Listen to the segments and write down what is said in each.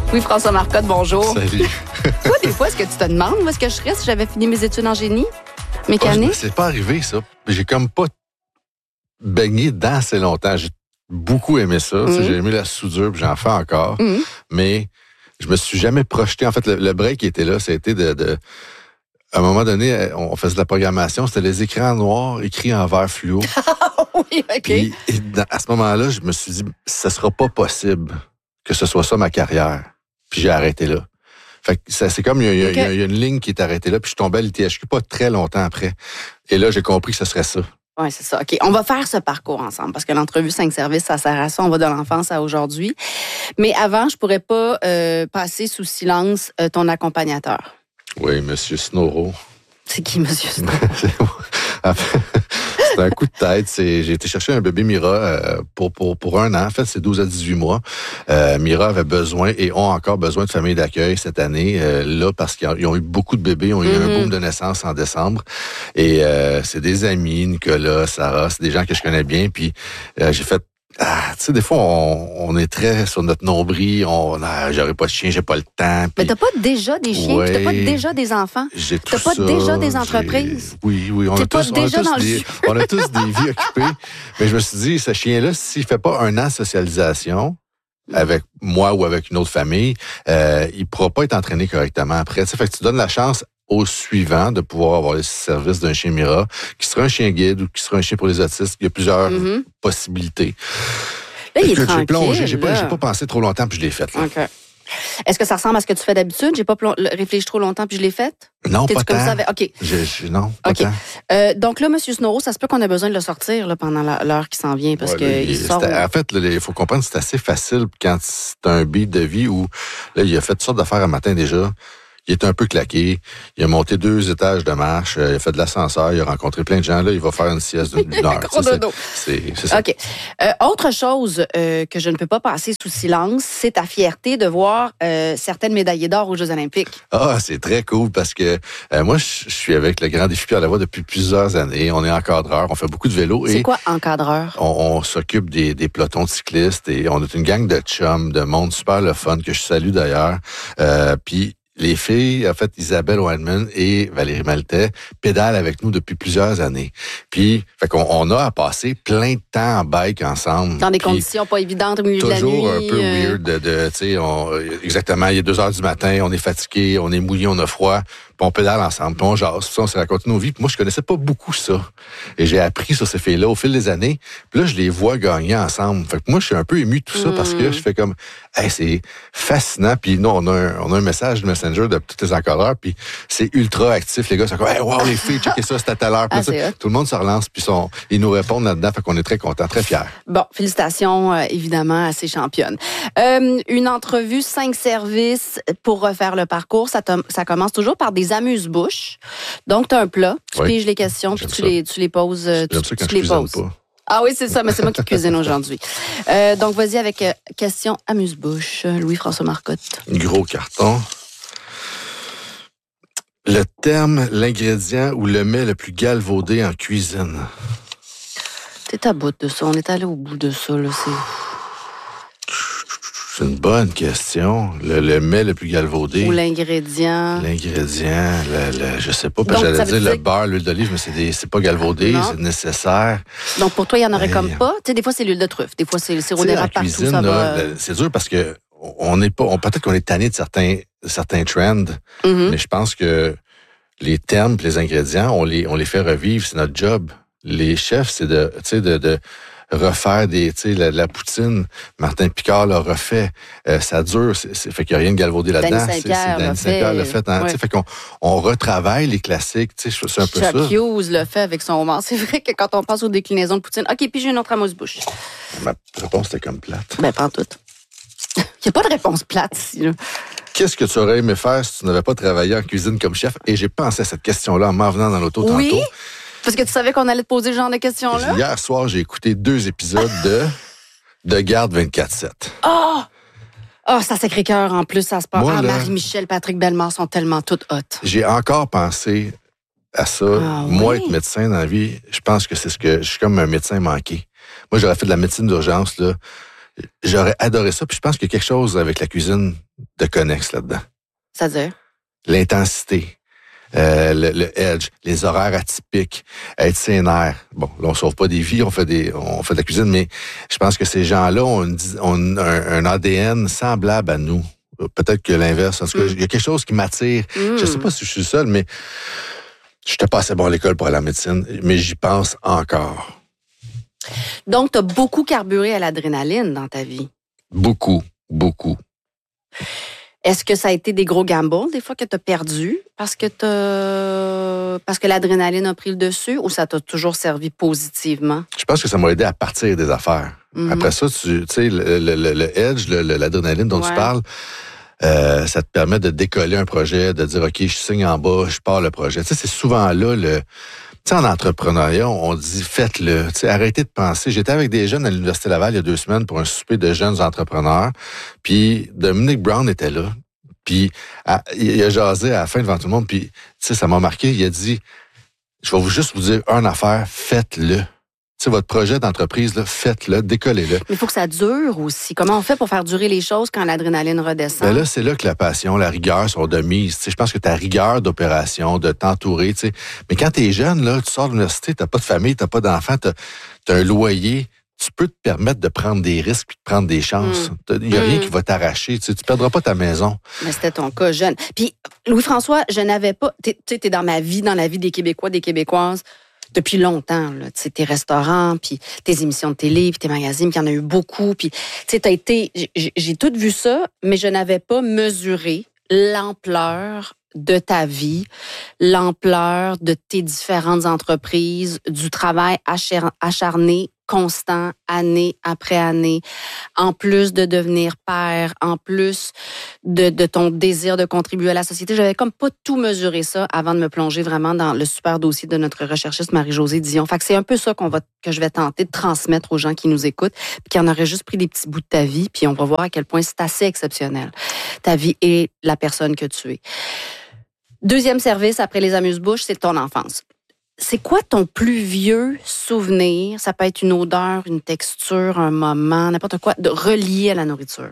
Louis-François Marcotte, bonjour. Salut. Toi, des fois, est-ce que tu te demandes où est-ce que je serais si j'avais fini mes études en génie mécanique? C'est pas arrivé, ça. J'ai comme pas baigné dedans assez longtemps. J'ai beaucoup aimé ça. J'ai aimé la soudure, puis j'en fais encore. Mais je me suis jamais projeté. En fait, le break qui était là, ça a été de à un moment donné, on faisait de la programmation. C'était les écrans noirs écrits en vert fluo. Oui, OK. Puis, à ce moment-là, je me suis dit, ce sera pas possible que ce soit ça ma carrière. Puis j'ai arrêté là. Fait que c'est comme, il y a une ligne qui est arrêtée là, puis je suis tombé à l'ITHQ pas très longtemps après. Et là, j'ai compris que ce serait ça. Oui, c'est ça. OK, on va faire ce parcours ensemble parce que l'entrevue 5 services, ça sert à ça. On va de l'enfance à aujourd'hui. Mais avant, je pourrais pas passer sous silence ton accompagnateur. Oui, M. Snoro. C'est qui, M. Snoro? C'est un coup de tête. J'ai été chercher un bébé Mira pour 1 an. En fait, c'est 12 à 18 mois. Mira avait besoin et ont encore besoin de famille d'accueil cette année. Là, parce qu'ils ont eu beaucoup de bébés. Ils ont eu un boom de naissance en décembre. Et c'est des amis, Nicolas, Sarah, c'est des gens que je connais bien. Puis j'ai fait... tu sais, des fois, on est très sur notre nombril. J'aurais pas de chien, j'ai pas le temps. Puis... Mais t'as pas déjà des chiens, ouais, t'as pas déjà des enfants. J'ai tout t'as pas ça, déjà des entreprises. Oui, on a tous des vies occupées. Mais je me suis dit, ce chien-là, s'il fait pas 1 an de socialisation avec moi ou avec une autre famille, il pourra pas être entraîné correctement après. Tu sais, fait que tu donnes la chance au suivant de pouvoir avoir le service d'un chien Mira, qui sera un chien guide ou qui sera un chien pour les autistes. Il y a plusieurs possibilités. Là, il est tranquille. J'ai plongé, j'ai pas pensé trop longtemps, puis je l'ai fait. Là. OK. Est-ce que ça ressemble à ce que tu fais d'habitude? J'ai pas réfléchi trop longtemps, puis je l'ai fait? Non, pas tant. OK. Non, pas tant. Donc là, M. Snoro, ça se peut qu'on ait besoin de le sortir là, pendant l'heure qui s'en vient, parce qu'il sort... En fait, il faut comprendre que c'est assez facile quand c'est un beat de vie où là, il a fait toutes sortes d'affaires un matin déjà. Il est un peu claqué. Il a monté 2 étages de marche. Il a fait de l'ascenseur. Il a rencontré plein de gens. Là, il va faire une sieste d'1 heure. C'est ça. OK. Autre chose que je ne peux pas passer sous silence, c'est ta fierté de voir certaines médaillées d'or aux Jeux olympiques. Ah, c'est très cool parce que moi, je suis avec le Grand Défi Pierre Lavoie depuis plusieurs années. On est encadreur. On fait beaucoup de vélo. C'est quoi encadreur? On s'occupe des pelotons de cyclistes et on est une gang de chums, de monde super le fun que je salue d'ailleurs. Puis les filles, en fait, Isabelle Weinman et Valérie Maltais pédalent avec nous depuis plusieurs années. Puis, fait qu'on a à passer plein de temps en bike ensemble. Dans des conditions pas évidentes au milieu de la nuit. Toujours un peu weird tu sais, exactement, il est 2 heures du matin, on est fatigué, on est mouillé, on a froid, puis on pédale ensemble, puis on jase, puis on s'est raconté nos vies. Puis moi, je connaissais pas beaucoup ça. Et j'ai appris sur ces filles-là au fil des années. Puis là, je les vois gagner ensemble. Fait que moi, je suis un peu ému de tout ça parce que je fais comme, hey, c'est fascinant. Puis nous, on a un message de Messenger de tous les encadreurs, puis c'est ultra actif. Les gars sont comme, hey, wow, les filles, checkez ça, c'était à telle heure. Tout le monde se relance, puis ils nous répondent là-dedans. Fait qu'on est très contents, très fiers. Bon, félicitations, évidemment, à ces championnes. Une entrevue 5 services pour refaire le parcours. Ça commence toujours par des amuse-bouches. Donc, tu as un plat, tu piges les questions, puis tu les poses. J'aime ça quand je cuisine pas. Ah oui, c'est ça, mais c'est moi qui cuisine aujourd'hui. Donc, vas-y avec question amuse-bouche. Louis-François Marcotte. Gros carton. Le terme, l'ingrédient ou le mets le plus galvaudé en cuisine. T'es à bout de ça. On est allé au bout de ça, là. C'est une bonne question. Le mets le plus galvaudé. Ou l'ingrédient. Je sais pas, parce que j'allais dire le beurre, l'huile d'olive, mais c'est pas galvaudé, c'est nécessaire. Donc, pour toi, il y en aurait comme pas. Tu sais, des fois, c'est l'huile de truffe. Des fois, c'est le sirop d'érable partout. Cuisine, ça va... c'est dur parce que peut-être qu'on est tanné de certains trends, mais je pense que les termes et les ingrédients, on les fait revivre, c'est notre job. Les chefs, c'est de refaire la poutine. Martin Picard l'a refait. Ça dure. Fait qu'il n'y a rien de galvaudé là-dedans. Danny Saint-Pierre l'a fait. Fait qu'on retravaille les classiques. C'est un peu ça. Chuck Hughes l'a fait avec son homard. C'est vrai que quand on passe aux déclinaisons de poutine... OK, puis j'ai une autre amuse-bouche. Ma réponse était comme plate. Ben, prends tout. Il n'y a pas de réponse plate ici, là. Qu'est-ce que tu aurais aimé faire si tu n'avais pas travaillé en cuisine comme chef? Et j'ai pensé à cette question-là en m'en venant dans l'auto tantôt. Parce que tu savais qu'on allait te poser ce genre de questions-là? Hier soir, j'ai écouté 2 épisodes de Garde 24/7. Oh! Oh, ça Sacré-Cœur en plus, ça se passe. Moi, Marie-Michel, Patrick Bellemare sont tellement toutes hot. J'ai encore pensé à ça. Moi, être médecin dans la vie, je pense que je suis comme un médecin manqué. Moi, j'aurais fait de la médecine d'urgence, là. J'aurais adoré ça. Puis je pense qu'il y a quelque chose avec la cuisine de connexe là-dedans. C'est-à-dire? L'intensité, le edge, les horaires atypiques, être sénère. Bon, là, on sauve pas des vies, on fait de la cuisine, mais je pense que ces gens-là ont un ADN semblable à nous. Peut-être que l'inverse. En tout cas, il y a quelque chose qui m'attire. Je sais pas si je suis seul, mais je n'étais pas assez bon à l'école pour aller en médecine, mais j'y pense encore. Donc, tu as beaucoup carburé à l'adrénaline dans ta vie. Beaucoup, beaucoup. Est-ce que ça a été des gros gambles, des fois, que tu as perdu parce que l'adrénaline a pris le dessus, ou ça t'a toujours servi positivement? Je pense que ça m'a aidé à partir des affaires. Après ça, tu sais, le edge, l'adrénaline dont tu parles, ça te permet de décoller un projet, de dire, OK, je signe en bas, je pars le projet. Tu sais, c'est souvent là, tu sais, en entrepreneuriat, on dit, faites-le. Tu sais, arrêtez de penser. J'étais avec des jeunes à l'Université Laval il y a 2 semaines pour un souper de jeunes entrepreneurs. Puis Dominique Brown était là. Puis il a jasé à la fin devant tout le monde. Puis, tu sais, ça m'a marqué. Il a dit, je vais juste vous dire une affaire, faites-le. Tu sais, votre projet d'entreprise, là, faites-le, décollez-le. Mais il faut que ça dure aussi. Comment on fait pour faire durer les choses quand l'adrénaline redescend? Ben là, c'est là que la passion, la rigueur sont de mise. Tu sais, je pense que ta rigueur d'opération, de t'entourer, tu sais. Mais quand t'es jeune, là, tu sors de l'université, t'as pas de famille, t'as pas d'enfants, t'as un loyer. Tu peux te permettre de prendre des risques et de prendre des chances. Il n'y a rien qui va t'arracher. Tu ne perdras pas ta maison. Mais c'était ton cas jeune. Puis, Louis-François, je n'avais pas... Tu sais, t'es dans la vie des Québécois, des Québécoises depuis longtemps. Tu sais, tes restaurants, puis tes émissions de télé, puis tes magazines, puis il y en a eu beaucoup. Puis, tu sais, t'as été... J'ai tout vu ça, mais je n'avais pas mesuré l'ampleur de ta vie, l'ampleur de tes différentes entreprises, du travail acharné, constant, année après année, en plus de devenir père, en plus de ton désir de contribuer à la société. J'avais comme pas tout mesuré ça avant de me plonger vraiment dans le super dossier de notre recherchiste Marie-Josée Dion. Fait que c'est un peu ça que je vais tenter de transmettre aux gens qui nous écoutent, puis qui en auraient juste pris des petits bouts de ta vie, puis on va voir à quel point c'est assez exceptionnel, ta vie et la personne que tu es. Deuxième service après les amuse-bouches, c'est ton enfance. C'est quoi ton plus vieux souvenir? Ça peut être une odeur, une texture, un moment, n'importe quoi, de relié à la nourriture.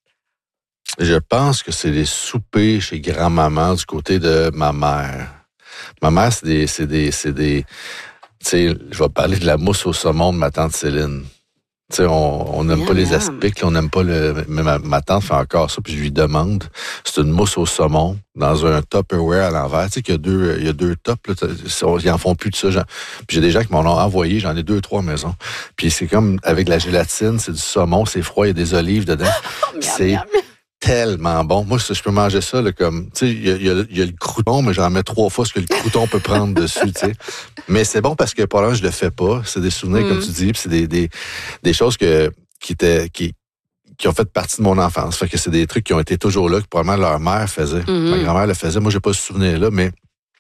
Je pense que c'est les soupers chez grand-maman du côté de ma mère. Ma mère, c'est des tu sais, je vais parler de la mousse au saumon de ma tante Céline. Tu sais, on n'aime pas les aspics, on n'aime pas mais ma tante fait encore ça, puis je lui demande. C'est une mousse au saumon dans un Tupperware à l'envers. Tu sais qu'il y a deux tops, là, ils en font plus de ça. Puis j'ai des gens qui m'en ont envoyé, j'en ai 2-3 maisons. Puis c'est comme avec la gélatine, c'est du saumon, c'est froid, il y a des olives dedans. C'est tellement bon. Moi, je peux manger ça là, comme, tu sais, il y a le crouton, mais j'en mets 3 fois ce que le crouton peut prendre dessus, tu sais. Mais c'est bon parce que probablement je le fais pas. C'est des souvenirs, comme tu dis, puis c'est des choses qui ont fait partie de mon enfance. Fait que c'est des trucs qui ont été toujours là, que probablement leur mère faisait. Ma grand-mère le faisait. Moi, j'ai pas ce souvenir-là, mais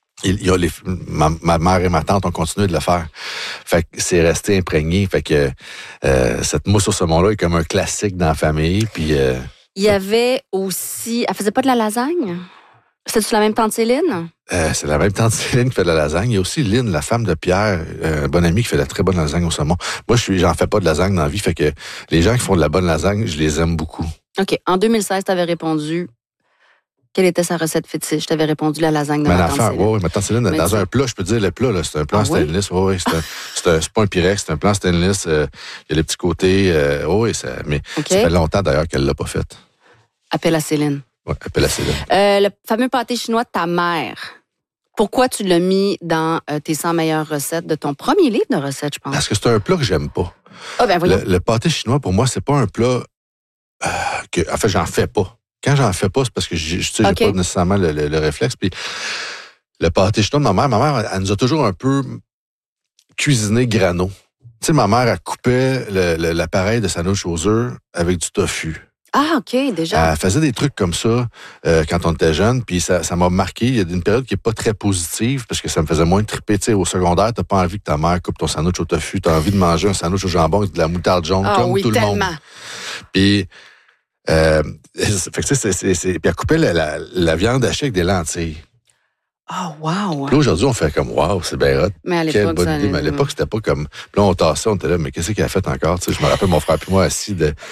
ma mère et ma tante ont continué de le faire. Fait que c'est resté imprégné. Fait que cette mousse au saumon-là est comme un classique dans la famille. Puis il y avait aussi... Elle faisait pas de la lasagne? C'était-tu la même tante Céline? C'est la même tante Céline qui fait de la lasagne. Il y a aussi Lynn, la femme de Pierre, un bon ami qui fait de la très bonne lasagne au saumon. Moi, j'en fais pas de lasagne dans la vie, fait que les gens qui font de la bonne lasagne, je les aime beaucoup. OK. En 2016, tu avais répondu... Quelle était sa recette fétiche? Je t'avais répondu la lasagne de ma tante Céline. Oui, ma tante Céline, dans un plat, je peux dire le plat, là, c'est un plan stainless. Oui, c'est pas un Pyrex, c'est un plan stainless. Il y a les petits côtés. Mais ça fait longtemps d'ailleurs qu'elle l'a pas fait. Appelle à Céline. Oui, appelle à Céline. Le fameux pâté chinois de ta mère. Pourquoi tu l'as mis dans tes 100 meilleures recettes de ton premier livre de recettes, je pense? Parce que c'est un plat que j'aime pas. Ah, ben voyons. Le pâté chinois, pour moi, c'est pas un plat en fait, j'en fais pas. Quand j'en fais pas, c'est parce que j'ai pas nécessairement le réflexe. Puis le pâté chinois de ma mère, elle nous a toujours un peu cuisiné grano. Tu sais, ma mère, elle coupait l'appareil de sandwich aux œufs avec du tofu. Ah, OK, déjà. Elle faisait des trucs comme ça quand on était jeune, puis ça m'a marqué. Il y a une période qui est pas très positive, parce que ça me faisait moins triper. Tu sais, au secondaire, t'as pas envie que ta mère coupe ton sandwich au tofu, t'as envie de manger un sandwich au jambon avec de la moutarde jaune, comme tout le monde. Puis, fait que puis elle coupait la viande hachée avec des lentilles. Oh, wow! Là, aujourd'hui, on fait comme, wow, c'est bien hot. Mais à Quelle l'époque, bonne idée. Mais à l'époque, c'était pas comme... Puis là, on tassait, on était là, mais qu'est-ce qu'elle a fait encore? Tu sais, je me rappelle mon frère puis moi assis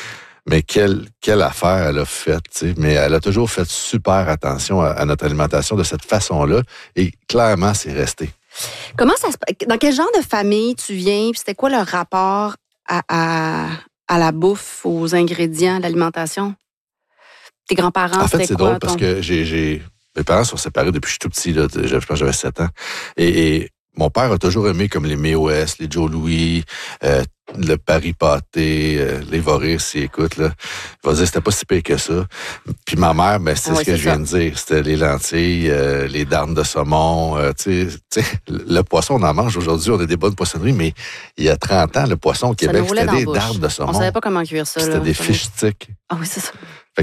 Mais quelle affaire elle a faite, tu sais. Mais elle a toujours fait super attention à notre alimentation de cette façon-là. Et clairement, c'est resté. Dans quel genre de famille tu viens? Puis c'était quoi le rapport à la bouffe, aux ingrédients, à l'alimentation? Tes grands-parents, en fait, c'était c'est quoi? drôle parce que mes parents sont séparés depuis que je suis tout petit, là. Je pense que j'avais 7 ans. Et mon père a toujours aimé comme les Méo-S, les Joe Louis, le Paris pâté, les Voris, s'il écoute, là. Il va dire c'était pas si pire que ça. Puis ma mère, ben, c'est ce que je viens de dire. C'était les lentilles, les darnes de saumon. Tu sais, le poisson, on en mange aujourd'hui, on a des bonnes poissonneries, mais il y a 30 ans, le poisson au Québec, c'était des darnes de saumon. On savait pas comment cuire ça. C'était des fish sticks. Ah oui, c'est ça.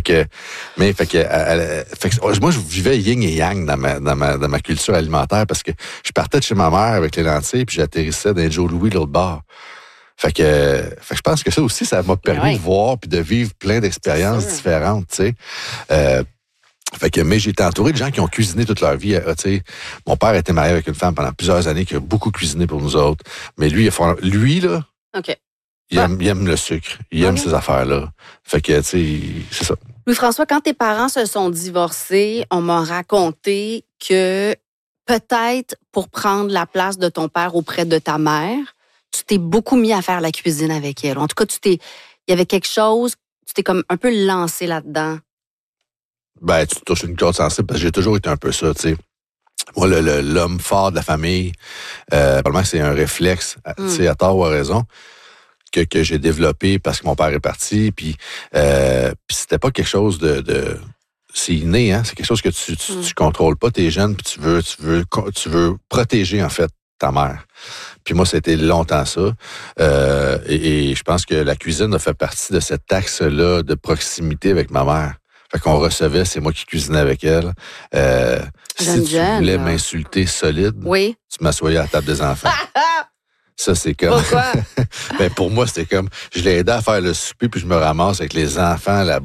Moi, je vivais yin et yang dans ma culture alimentaire parce que je partais de chez ma mère avec les lentilles puis j'atterrissais dans Joe Louis l'autre bord. Fait que je pense que ça aussi, ça m'a permis de voir puis de vivre plein d'expériences différentes, tu sais. Mais j'ai été entouré de gens qui ont cuisiné toute leur vie. Tu sais, mon père était marié avec une femme pendant plusieurs années qui a beaucoup cuisiné pour nous autres. Mais lui là, OK. Il aime le sucre. Il aime ces affaires-là. Fait que, tu sais, c'est ça. Louis-François, quand tes parents se sont divorcés, on m'a raconté que peut-être pour prendre la place de ton père auprès de ta mère, tu t'es beaucoup mis à faire la cuisine avec elle. En tout cas, il y avait quelque chose, tu t'es comme un peu lancé là-dedans. Ben, tu touches une corde sensible parce que j'ai toujours été un peu ça, tu sais. Moi, l'homme fort de la famille, probablement que c'est un réflexe, tu sais, à tort ou à raison, que j'ai développé parce que mon père est parti, puis c'était pas quelque chose de c'est inné, hein, c'est quelque chose que tu contrôles pas, t'es jeune, puis tu veux protéger, en fait, ta mère. Puis moi, c'était longtemps ça. Et je pense que la cuisine a fait partie de cet axe-là de proximité avec ma mère. Fait qu'on recevait, c'est moi qui cuisinais avec elle. Si tu voulais m'insulter solide, tu m'assoyais à la table des enfants. Ça, c'est comme... Pourquoi? Ben, pour moi, c'était comme... Je l'ai aidé à faire le souper, puis je me ramasse avec les enfants là-bas.